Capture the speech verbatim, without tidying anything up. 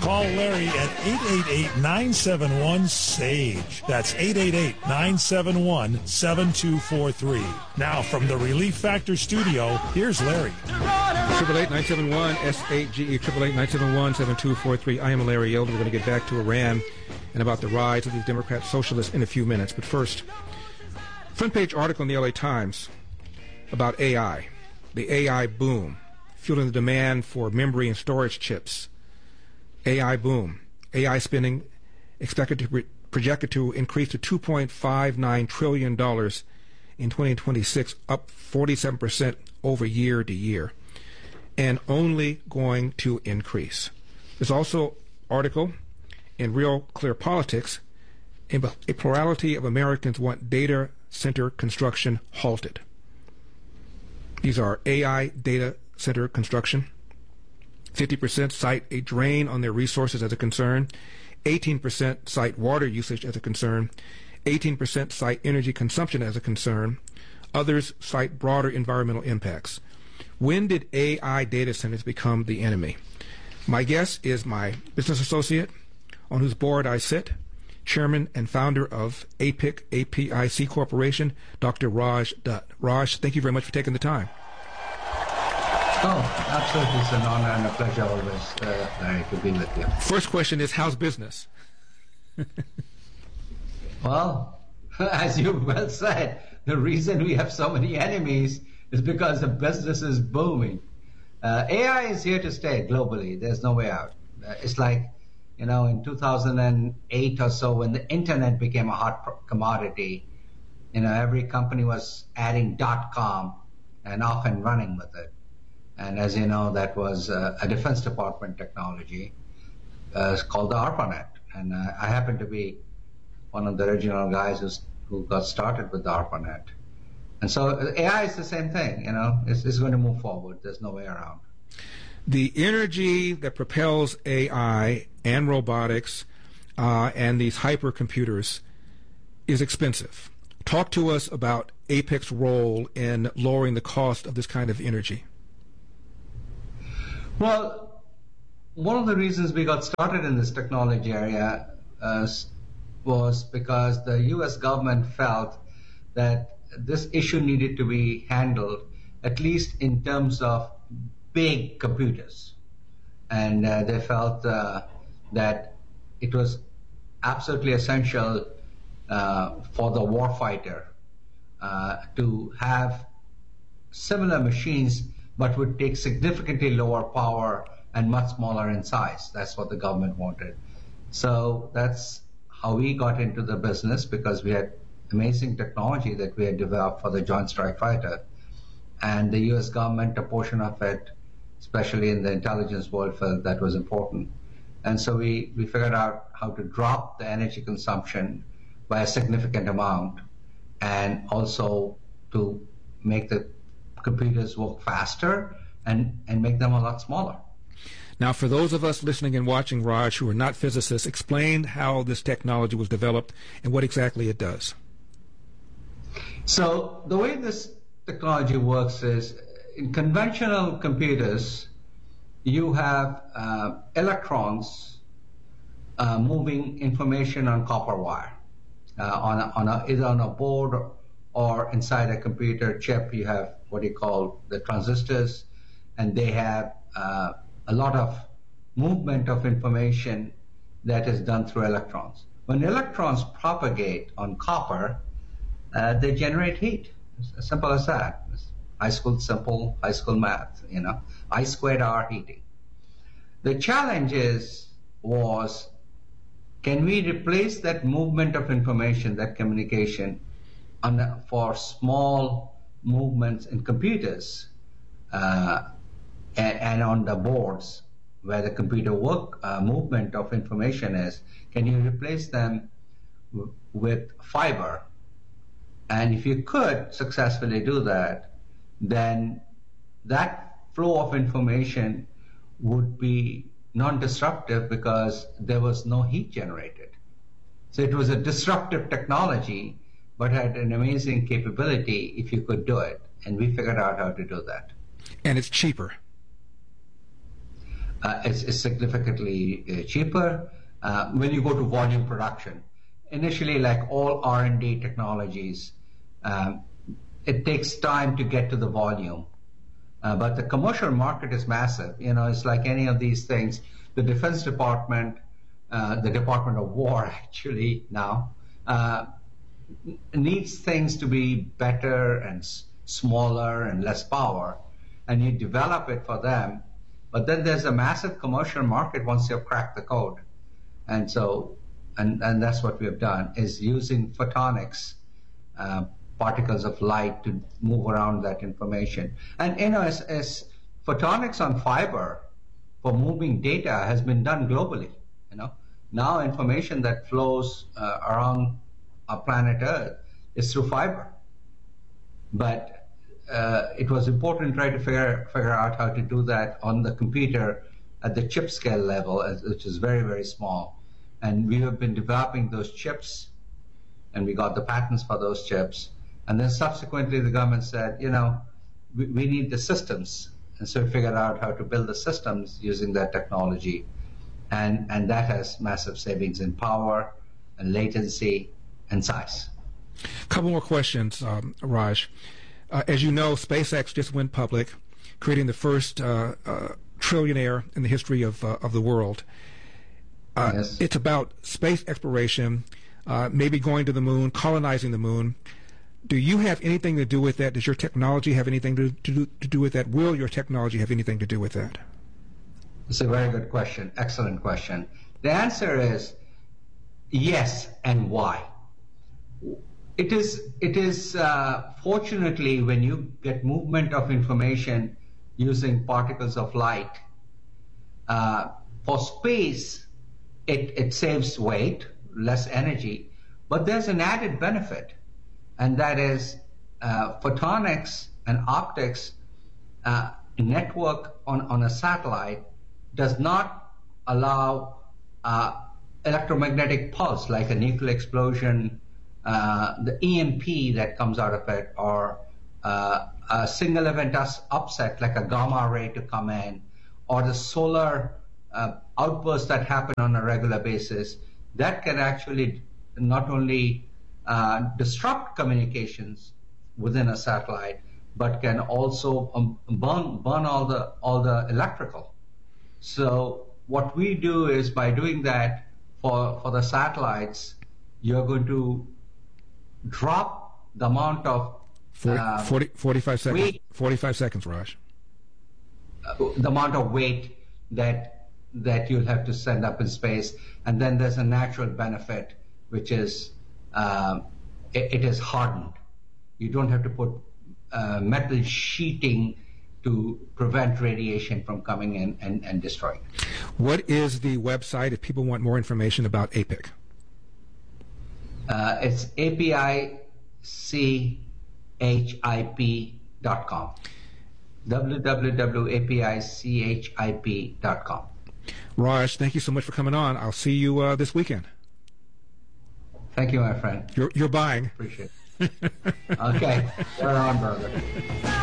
Call Larry at eight eight eight, nine seven one, S A G E. That's eight eight eight, nine seven one, seven two four three. Now from the Relief Factor studio, here's Larry. Triple eight nine seven one S A G E. Triple eight nine seven one seven two four three. I am Larry Elder. We're going to get back to Iran and about the rise of these Democrat socialists in a few minutes. But first, front page article in the L A Times about A I, the A I boom, fueling the demand for memory and storage chips. A I boom. A I spending expected to re- projected to increase to two point five nine trillion dollars in twenty twenty-six, up forty-seven percent over year to year, and only going to increase. There's also article in Real Clear Politics, a plurality of Americans want data center construction halted. These are A I data center construction. fifty percent cite a drain on their resources as a concern. eighteen percent cite water usage as a concern. eighteen percent cite energy consumption as a concern. Others cite broader environmental impacts. When did A I data centers become the enemy? My guest is my business associate, on whose board I sit, chairman and founder of A P I C, A P I C Corporation, Doctor Raj Dutt. Raj, thank you very much for taking the time. Oh, absolutely. It's an honor and a pleasure always, uh, Larry, to be with you. First question is, how's business? Well, as you well said, the reason we have so many enemies is because the business is booming. Uh, A I is here to stay globally. There's no way out. Uh, it's like, you know, in two thousand eight or so, when the internet became a hot pro- commodity, you know, every company was adding dot com and off and running with it. And as you know, that was uh, a Defense Department technology uh, called the ARPANET. And uh, I happen to be one of the original guys who's, who got started with the ARPANET. And so A I is the same thing, you know, it's, it's going to move forward. There's no way around. The energy that propels A I and robotics uh, and these hypercomputers is expensive. Talk to us about A P I C's role in lowering the cost of this kind of energy. Well, one of the reasons we got started in this technology area uh, was because the U S government felt that this issue needed to be handled, at least in terms of big computers. And uh, they felt uh, that it was absolutely essential uh, for the warfighter uh, to have similar machines, but would take significantly lower power and much smaller in size. That's what the government wanted. So that's how we got into the business, because we had amazing technology that we had developed for the Joint Strike Fighter. And the U S government, a portion of it, especially in the intelligence world, felt that was important. And so we, we figured out how to drop the energy consumption by a significant amount, and also to make the computers work faster and, and make them a lot smaller. Now, for those of us listening and watching, Raj, who are not physicists, explain how this technology was developed and what exactly it does. So the way this technology works is, in conventional computers, you have uh, electrons uh, moving information on copper wire, uh, on, a, on a, either on a board or, or inside a computer chip. You have what you call the transistors, and they have uh, a lot of movement of information that is done through electrons. When electrons propagate on copper, uh, they generate heat. It's as simple as that. It's high school simple, high school math, you know, I squared R heating. The challenge is, was, can we replace that movement of information, that communication, on the, for small movements in computers uh, and, and on the boards where the computer work uh, movement of information is, can you replace them w- with fiber? And if you could successfully do that, then that flow of information would be non-disruptive because there was no heat generated. So it was a disruptive technology, but had an amazing capability if you could do it. And we figured out how to do that. And it's cheaper. uh, is, is significantly uh, cheaper. Uh, when you go to volume production, initially, like all R and D technologies, um, it takes time to get to the volume. Uh, but the commercial market is massive. You know, it's like any of these things. The Defense Department, uh, the Department of War, actually now, uh, needs things to be better and s- smaller and less power, and you develop it for them. But then there's a massive commercial market once you've cracked the code, and so, and and that's what we have done, is using photonics. Uh, particles of light to move around that information. And you know, as, as photonics on fiber for moving data has been done globally. You know, now information that flows uh, around our planet Earth is through fiber. But uh, it was important to try to figure figure out how to do that on the computer at the chip scale level, which is very very small. And we have been developing those chips, and we got the patents for those chips. And then subsequently, the government said, you know, we, we need the systems. And so we figured out how to build the systems using that technology. And, and that has massive savings in power and latency and size. A couple more questions, um, Raj. Uh, as you know, SpaceX just went public, creating the first uh, uh, trillionaire in the history of, uh, of the world. Uh, yes. It's about space exploration, uh, maybe going to the moon, colonizing the moon. Do you have anything to do with that? Does your technology have anything to, to, do, to do with that? Will your technology have anything to do with that? It's a very good question. Excellent question. The answer is yes, and why? It is, it is uh, fortunately, when you get movement of information using particles of light, uh, for space, it, it saves weight, less energy, but there's an added benefit. And that is uh, photonics and optics uh, network on, on a satellite does not allow uh, electromagnetic pulse like a nuclear explosion, uh, the E M P that comes out of it, or uh, a single event upset like a gamma ray to come in, or the solar uh, outbursts that happen on a regular basis. That can actually not only Uh, disrupt communications within a satellite, but can also um, burn burn all the all the electrical. So what we do is, by doing that for for the satellites, you're going to drop the amount of forty, uh, forty, forty-five seconds. weight, forty-five seconds, Raj. uh, the amount of weight that that you'll have to send up in space, and then there's a natural benefit, which is Um, it, it is hardened. You don't have to put uh, metal sheeting to prevent radiation from coming in and, and destroying it. What is the website if people want more information about A P I C? Uh, it's A P I C H I P dot com. w w w dot A P I C H I P dot com. Raj, thank you so much for coming on. I'll see you uh, this weekend. Thank you, my friend. You're, you're buying. Appreciate it. Okay. You're on, brother.